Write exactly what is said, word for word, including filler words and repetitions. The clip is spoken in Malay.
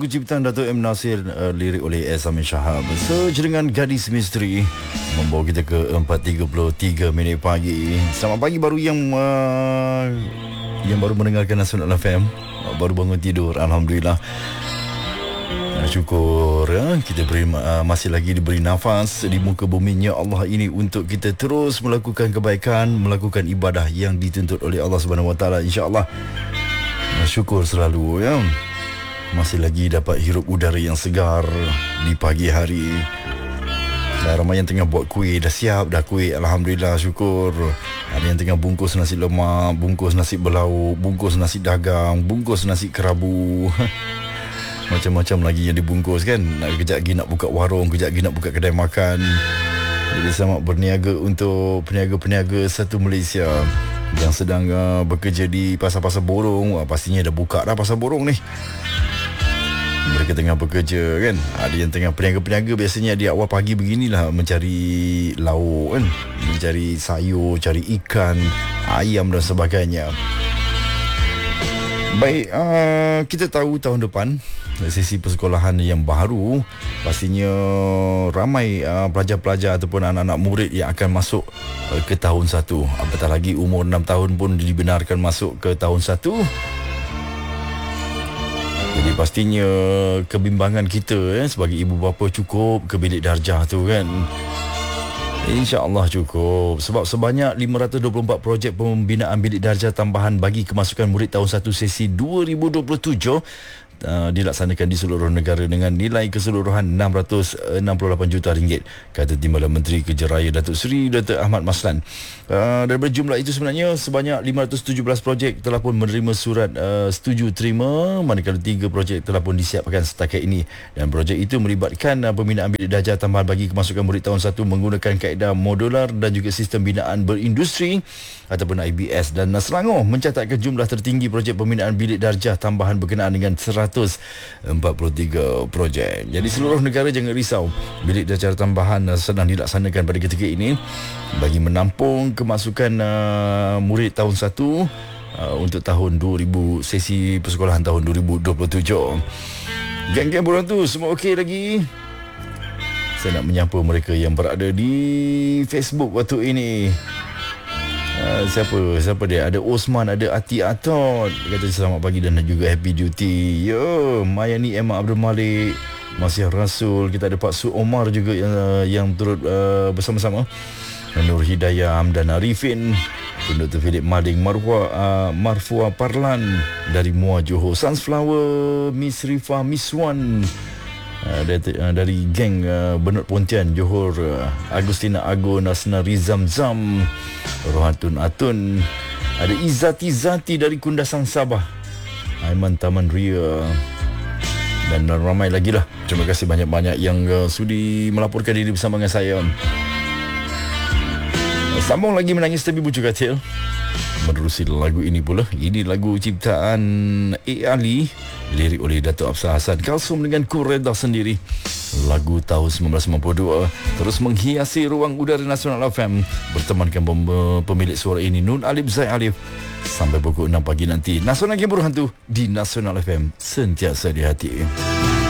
lagu ciptaan Dato' M. Nasir, uh, lirik oleh S. Amin Shahab. Sejaringan gadis misteri membawa kita ke empat tiga puluh tiga minit pagi. Selamat pagi baru yang uh, yang baru mendengarkan Nasional F M, uh, baru bangun tidur, alhamdulillah. Uh, syukur uh, kita beri, uh, masih lagi diberi nafas di muka buminya Allah ini untuk kita terus melakukan kebaikan, melakukan ibadah yang dituntut oleh Allah Subhanahu Wa Taala, insya-Allah. Uh, syukur selalu ya. Masih lagi dapat hirup udara yang segar di pagi hari. Dan ramai yang tengah buat kuih, dah siap dah kuih, alhamdulillah, syukur. Ada yang tengah bungkus nasi lemak, bungkus nasi belau, bungkus nasi dagang, bungkus nasi kerabu. Macam-macam lagi yang dibungkus kan. Kejap lagi nak buka warung, kejap lagi nak buka kedai makan. Jadi selamat berniaga untuk peniaga-peniaga satu Malaysia yang sedang uh, bekerja di pasar-pasar borong. Wah, pastinya dah buka dah pasar borong ni. Mereka tengah bekerja kan. Ada yang tengah peniaga-peniaga biasanya di awal pagi beginilah mencari lauk kan, mencari sayur, cari ikan, ayam dan sebagainya. Baik, uh, kita tahu tahun depan sesi persekolahan yang baru, pastinya ramai uh, pelajar-pelajar ataupun anak-anak murid yang akan masuk uh, ke tahun satu. Apatah lagi umur enam tahun pun dibenarkan masuk ke tahun satu. Jadi pastinya kebimbangan kita eh, sebagai ibu bapa cukup ke bilik darjah tu kan. InsyaAllah cukup. Sebab sebanyak lima ratus dua puluh empat projek pembinaan bilik darjah tambahan bagi kemasukan murid tahun satu sesi dua ribu dua puluh tujuh Uh, dilaksanakan di seluruh negara dengan nilai keseluruhan enam ratus enam puluh lapan juta ringgit, kata Timbalan Menteri Kerja Raya Datuk Seri Dato' Ahmad Maslan. Uh, daripada jumlah itu sebenarnya sebanyak lima ratus tujuh belas projek telah pun menerima surat uh, setuju terima, manakala tiga projek telah pun disiapkan setakat ini. Dan projek itu melibatkan uh, pembinaan bilik darjah tambahan bagi kemasukan murid tahun satu menggunakan kaedah modular dan juga sistem binaan berindustri ataupun I B S. Dan Selangor mencatatkan jumlah tertinggi projek pembinaan bilik darjah tambahan berkenaan dengan seratus empat puluh tiga projek. Jadi seluruh negara jangan risau, bilik darjah tambahan sedang dilaksanakan pada ketika ini bagi menampung kemasukan uh, murid tahun satu uh, untuk tahun dua ribu, sesi persekolahan tahun dua ribu dua puluh tujuh. Geng-geng borang tu semua okey lagi? Saya nak menyapa mereka yang berada di Facebook waktu ini. Uh, siapa siapa dia? Ada Osman, ada Ati Atot, dia kata selamat pagi dan juga happy duty. Yo, Mayani Emma Abdul Malik, Masih Rasul, kita ada Pak Su Omar juga yang uh, yang turut uh, bersama-sama. Nur Hidayah, Hamdan Arifin, Doktor Philip Mading, Marwa uh, Marfua Parlan dari Muar Johor, Sunflower, Miss Rifa Miswan Uh, dari, uh, dari geng uh, Benut Pontian Johor, uh, Agustina Agun, Asna Rizam Zam, Rohatun Atun, ada Izzati Zati dari Kundasang Sabah, Aiman Taman Ria, dan ramai lagi lah. Terima kasih banyak-banyak yang uh, sudi melaporkan diri bersama dengan saya. uh, Sambung lagi menangis tapi bucu katil, menerusi lagu ini pula. Ini lagu ciptaan A. Ali, lirik oleh Dato' Absar Hassan, Kalsum dengan Ku Reda Sendiri. Lagu tahun sembilan belas sembilan puluh dua terus menghiasi ruang udara Nasional F M, bertemankan pem- pemilik suara ini Nun Alif Zaid Alif sampai pukul enam pagi nanti. Nasional Game Hantu di Nasional F M, sentiasa di hati.